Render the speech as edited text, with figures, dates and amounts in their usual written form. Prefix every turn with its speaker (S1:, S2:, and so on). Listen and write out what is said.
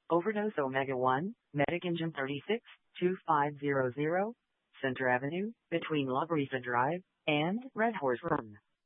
S1: Overdose Omega 1, Medic Engine 36, 2500, Center Avenue, between La Brisa Drive and Red Horse Run.